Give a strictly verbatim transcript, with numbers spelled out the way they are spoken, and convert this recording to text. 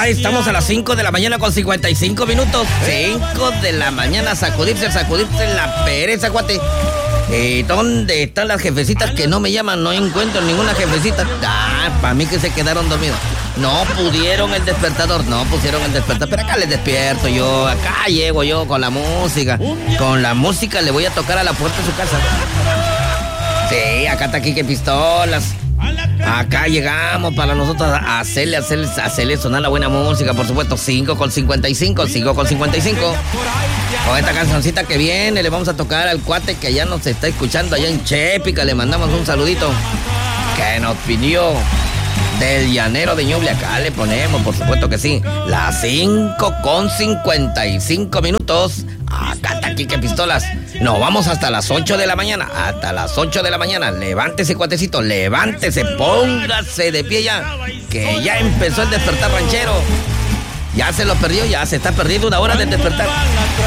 Ya estamos a las cinco de la mañana con cincuenta y cinco minutos. cinco de la mañana, sacudirse, sacudirse la pereza, cuate. Eh, ¿Dónde están las jefecitas que no me llaman? No encuentro ninguna jefecita. Ah, para mí que se quedaron dormidos. No pudieron el despertador, no pusieron el despertador. Pero acá les despierto yo, acá llego yo con la música. Con la música le voy a tocar a la puerta de su casa. Sí, acá está aquí que pistolas. Acá llegamos para nosotros a hacerle, hacerle, hacerle sonar la buena música, por supuesto. cinco con cincuenta y cinco, cinco con cincuenta y cinco. Con esta cancioncita que viene, le vamos a tocar al cuate que ya nos está escuchando allá en Chépica. Le mandamos un saludito que nos pidió del llanero de Ñuble. Acá le ponemos, por supuesto que sí. Las cinco con cincuenta y cinco minutos. Acá está aquí que pistolas. Nos vamos hasta las ocho de la mañana. Hasta las ocho de la mañana. Levántese, cuatecito, levántese, póngase de pie ya. Que ya empezó el despertar ranchero. Ya se lo perdió, ya se está perdiendo una hora del despertar.